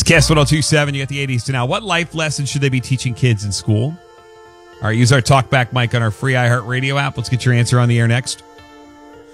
It's KISS 102.7. You got the 80s to now. What life lessons should they be teaching kids in school? All right, use our talkback mic on our free iHeartRadio app. Let's get your answer on the air next.